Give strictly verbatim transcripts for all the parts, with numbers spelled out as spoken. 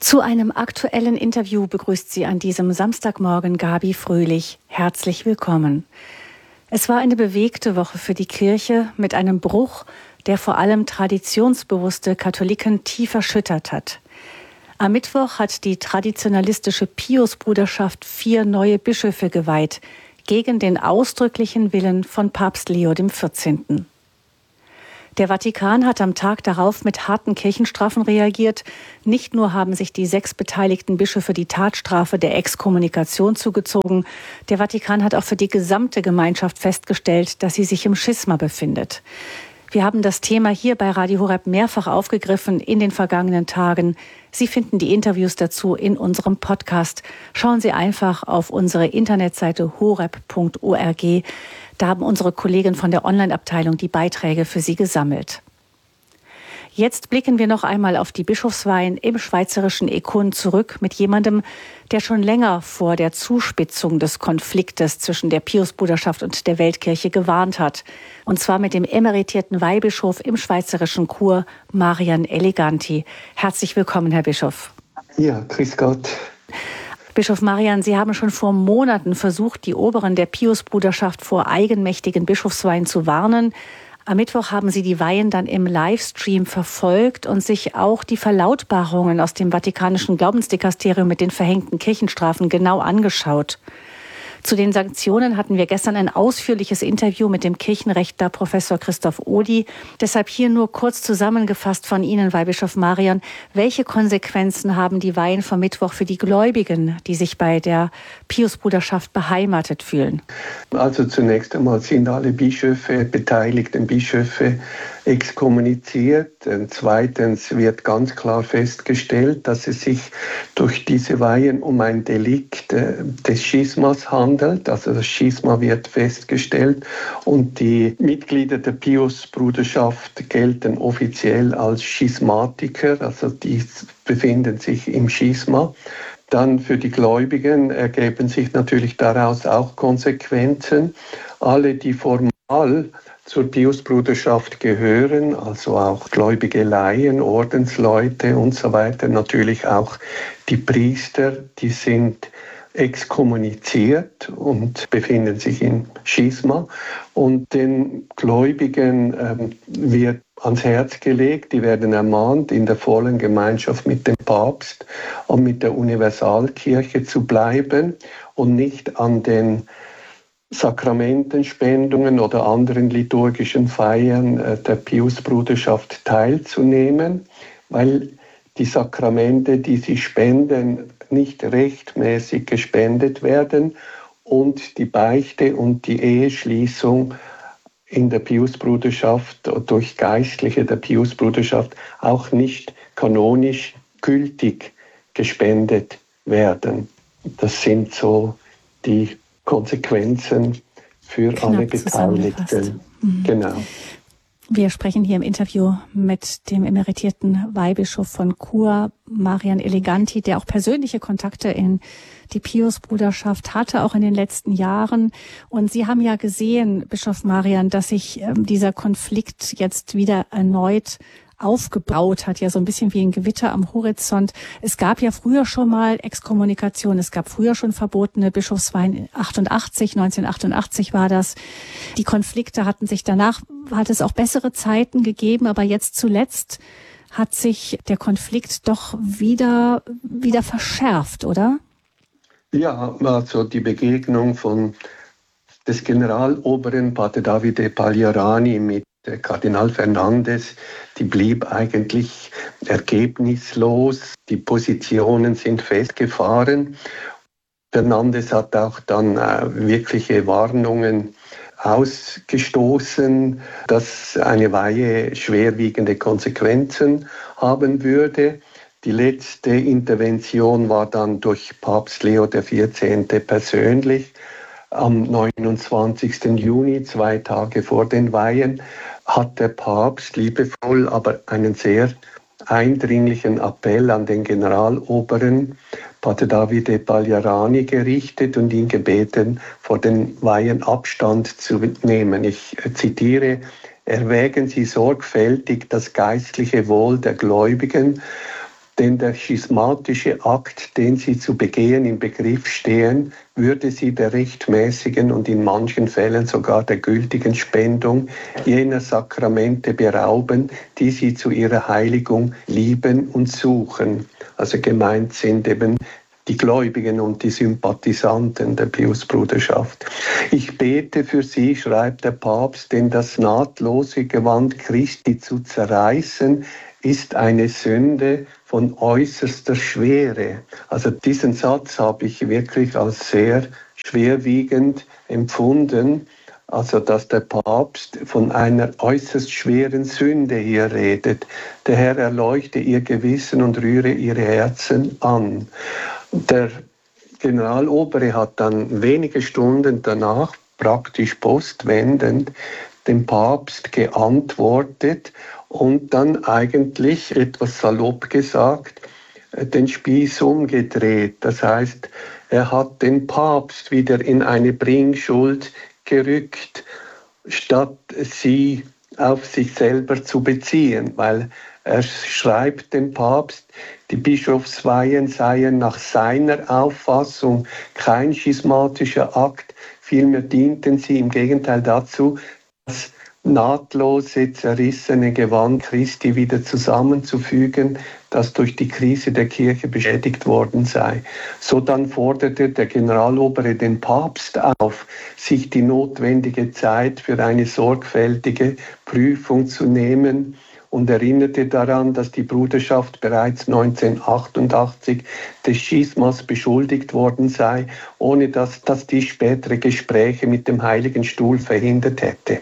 Zu einem aktuellen Interview begrüßt sie an diesem Samstagmorgen Gabi Fröhlich. Herzlich willkommen. Es war eine bewegte Woche für die Kirche mit einem Bruch, der vor allem traditionsbewusste Katholiken tief erschüttert hat. Am Mittwoch hat die traditionalistische Piusbruderschaft vier neue Bischöfe geweiht, gegen den ausdrücklichen Willen von Papst Leo der vierzehnte. Der Vatikan hat am Tag darauf mit harten Kirchenstrafen reagiert. Nicht nur haben sich die sechs beteiligten Bischöfe die Tatstrafe der Exkommunikation zugezogen, der Vatikan hat auch für die gesamte Gemeinschaft festgestellt, dass sie sich im Schisma befindet. Wir haben das Thema hier bei Radio Horeb mehrfach aufgegriffen in den vergangenen Tagen. Sie finden die Interviews dazu in unserem Podcast. Schauen Sie einfach auf unsere Internetseite horeb punkt org. Da haben unsere Kollegen von der Online-Abteilung die Beiträge für Sie gesammelt. Jetzt blicken wir noch einmal auf die Bischofsweihen im schweizerischen Ekun zurück mit jemandem, der schon länger vor der Zuspitzung des Konfliktes zwischen der Piusbruderschaft und der Weltkirche gewarnt hat. Und zwar mit dem emeritierten Weihbischof im schweizerischen Chur, Marian Eleganti. Herzlich willkommen, Herr Bischof. Ja, grüß Gott. Bischof Marian, Sie haben schon vor Monaten versucht, die Oberen der Piusbruderschaft vor eigenmächtigen Bischofsweihen zu warnen. Am Mittwoch haben Sie die Weihen dann im Livestream verfolgt und sich auch die Verlautbarungen aus dem Vatikanischen Glaubensdikasterium mit den verhängten Kirchenstrafen genau angeschaut. Zu den Sanktionen hatten wir gestern ein ausführliches Interview mit dem Kirchenrechtler Professor Christoph Ohdi. Deshalb hier nur kurz zusammengefasst von Ihnen, Weihbischof Marian. Welche Konsequenzen haben die Weihen vom Mittwoch für die Gläubigen, die sich bei der Piusbruderschaft beheimatet fühlen? Also zunächst einmal sind alle Bischöfe, beteiligten Bischöfe, exkommuniziert. Und zweitens wird ganz klar festgestellt, dass es sich durch diese Weihen um ein Delikt des Schismas handelt. Also das Schisma wird festgestellt und die Mitglieder der Piusbruderschaft gelten offiziell als Schismatiker, also die befinden sich im Schisma. Dann für die Gläubigen ergeben sich natürlich daraus auch Konsequenzen. Alle, die formal zur Piusbruderschaft gehören, also auch gläubige Laien, Ordensleute und so weiter, natürlich auch die Priester, die sind exkommuniziert und befinden sich im Schisma. Und den Gläubigen ähm, wird ans Herz gelegt, die werden ermahnt, in der vollen Gemeinschaft mit dem Papst und mit der Universalkirche zu bleiben und nicht an den Sakramentenspendungen oder anderen liturgischen Feiern der Piusbruderschaft teilzunehmen, weil die Sakramente, die sie spenden, nicht rechtmäßig gespendet werden und die Beichte und die Eheschließung in der Piusbruderschaft durch Geistliche der Piusbruderschaft auch nicht kanonisch gültig gespendet werden. Das sind so die Konsequenzen für Knapp alle Beteiligten. Mhm. Genau. Wir sprechen hier im Interview mit dem emeritierten Weihbischof von Chur, Marian Eleganti, der auch persönliche Kontakte in die Piusbruderschaft hatte, auch in den letzten Jahren. Und Sie haben ja gesehen, Bischof Marian, dass sich ähm, dieser Konflikt jetzt wieder erneut aufgebraut hat, ja so ein bisschen wie ein Gewitter am Horizont. Es gab ja früher schon mal Exkommunikation, es gab früher schon verbotene Bischofsweihen, achtundachtzig, neunzehnhundertachtundachtzig war das. Die Konflikte hatten sich danach, hat es auch bessere Zeiten gegeben, aber jetzt zuletzt hat sich der Konflikt doch wieder, wieder verschärft, oder? Ja, also die Begegnung von des Generaloberen Pater Davide Pagliarani mit Kardinal Fernandes, die blieb eigentlich ergebnislos. Die Positionen sind festgefahren. Fernandes hat auch dann äh, wirkliche Warnungen ausgestoßen, dass eine Weihe schwerwiegende Konsequenzen haben würde. Die letzte Intervention war dann durch Papst Leo der vierzehnte persönlich. Am neunundzwanzigsten Juni, zwei Tage vor den Weihen, hat der Papst liebevoll, aber einen sehr eindringlichen Appell an den Generaloberen Pater Davide Pagliarani gerichtet und ihn gebeten, vor den Weihen Abstand zu nehmen. Ich zitiere: Erwägen Sie sorgfältig das geistliche Wohl der Gläubigen, denn der schismatische Akt, den sie zu begehen im Begriff stehen, würde sie der rechtmäßigen und in manchen Fällen sogar der gültigen Spendung jener Sakramente berauben, die sie zu ihrer Heiligung lieben und suchen. Also gemeint sind eben die Gläubigen und die Sympathisanten der Piusbruderschaft. Ich bete für sie, schreibt der Papst, denn das nahtlose Gewand Christi zu zerreißen, ist eine Sünde von äußerster Schwere. Also diesen Satz habe ich wirklich als sehr schwerwiegend empfunden, also dass der Papst von einer äußerst schweren Sünde hier redet. Der Herr erleuchte ihr Gewissen und rühre ihre Herzen an. Der Generalobere hat dann wenige Stunden danach, praktisch postwendend, dem Papst geantwortet und dann eigentlich, etwas salopp gesagt, den Spieß umgedreht. Das heißt, er hat den Papst wieder in eine Bringschuld gerückt, statt sie auf sich selber zu beziehen, weil er schreibt dem Papst, die Bischofsweihen seien nach seiner Auffassung kein schismatischer Akt, vielmehr dienten sie im Gegenteil dazu, das nahtlose, zerrissene Gewand Christi wieder zusammenzufügen, das durch die Krise der Kirche beschädigt worden sei. So dann forderte der Generalobere den Papst auf, sich die notwendige Zeit für eine sorgfältige Prüfung zu nehmen und erinnerte daran, dass die Bruderschaft bereits neunzehnhundertachtundachtzig des Schismas beschuldigt worden sei, ohne dass das die spätere Gespräche mit dem Heiligen Stuhl verhindert hätte.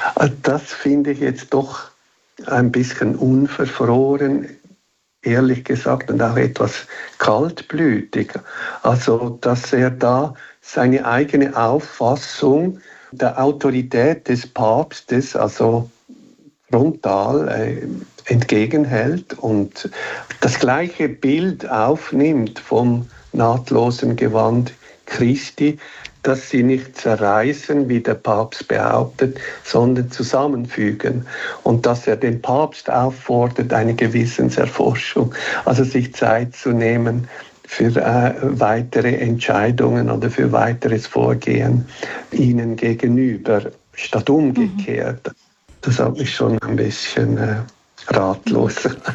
Das finde ich jetzt doch ein bisschen unverfroren, ehrlich gesagt, und auch etwas kaltblütig. Also, dass er da seine eigene Auffassung der Autorität des Papstes, also frontal äh, entgegenhält und das gleiche Bild aufnimmt vom nahtlosen Gewand Christi, dass sie nicht zerreißen, wie der Papst behauptet, sondern zusammenfügen. Und dass er den Papst auffordert, eine Gewissenserforschung, also sich Zeit zu nehmen für äh, weitere Entscheidungen oder für weiteres Vorgehen ihnen gegenüber, statt umgekehrt. Mhm. Das hat mich schon ein bisschen äh, ratlos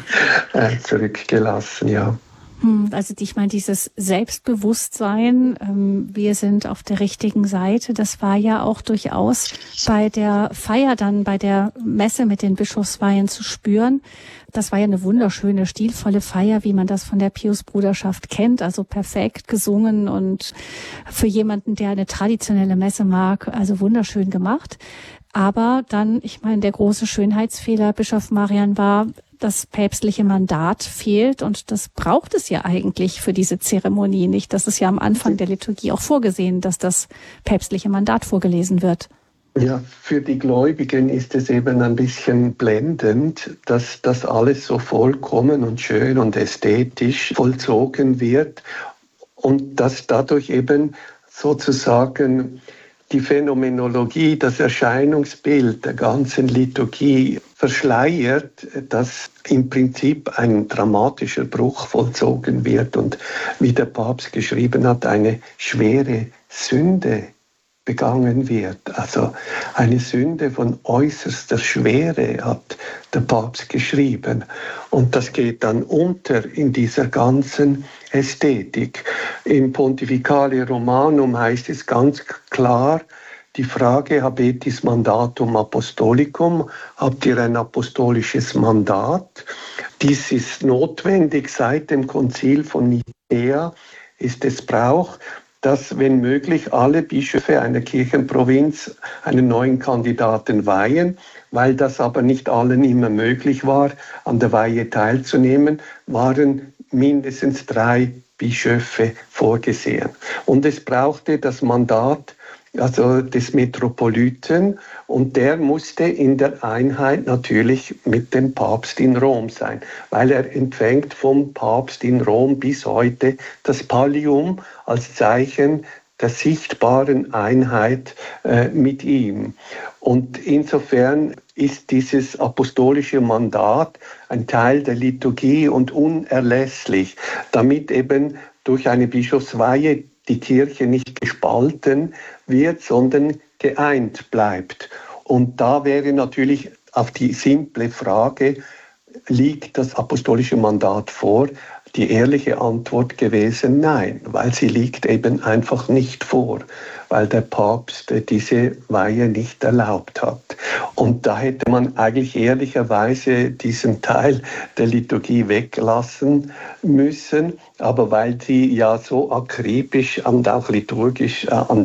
äh, zurückgelassen, ja. Also ich meine, dieses Selbstbewusstsein, ähm, wir sind auf der richtigen Seite, das war ja auch durchaus bei der Feier dann, bei der Messe mit den Bischofsweihen zu spüren. Das war ja eine wunderschöne, stilvolle Feier, wie man das von der Piusbruderschaft kennt, also perfekt gesungen und für jemanden, der eine traditionelle Messe mag, also wunderschön gemacht. Aber dann, ich meine, der große Schönheitsfehler Bischof Marian war, das päpstliche Mandat fehlt und das braucht es ja eigentlich für diese Zeremonie nicht. Das ist ja am Anfang der Liturgie auch vorgesehen, dass das päpstliche Mandat vorgelesen wird. Ja, für die Gläubigen ist es eben ein bisschen blendend, dass das alles so vollkommen und schön und ästhetisch vollzogen wird und dass dadurch eben sozusagen die Phänomenologie, das Erscheinungsbild der ganzen Liturgie verschleiert, dass im Prinzip ein dramatischer Bruch vollzogen wird und, wie der Papst geschrieben hat, eine schwere Sünde begangen wird. Also eine Sünde von äußerster Schwere hat der Papst geschrieben. Und das geht dann unter in dieser ganzen Ästhetik. Im Pontificale Romanum heißt es ganz klar, die Frage, habetis mandatum apostolicum, habt ihr ein apostolisches Mandat? Dies ist notwendig seit dem Konzil von Nicäa, ist es Brauch, dass, wenn möglich, alle Bischöfe einer Kirchenprovinz einen neuen Kandidaten weihen. Weil das aber nicht allen immer möglich war, an der Weihe teilzunehmen, waren mindestens drei Bischöfe vorgesehen. Und es brauchte das Mandat also des Metropoliten und der musste in der Einheit natürlich mit dem Papst in Rom sein, weil er empfängt vom Papst in Rom bis heute das Pallium als Zeichen der sichtbaren Einheit äh, mit ihm. Und insofern ist dieses apostolische Mandat ein Teil der Liturgie und unerlässlich, damit eben durch eine Bischofsweihe die Kirche nicht gespalten wird, sondern geeint bleibt. Und da wäre natürlich auf die simple Frage, liegt das apostolische Mandat vor, die ehrliche Antwort gewesen, nein, weil sie liegt eben einfach nicht vor, weil der Papst diese Weihe nicht erlaubt hat. Und da hätte man eigentlich ehrlicherweise diesen Teil der Liturgie weglassen müssen, aber weil sie ja so akribisch und auch liturgisch an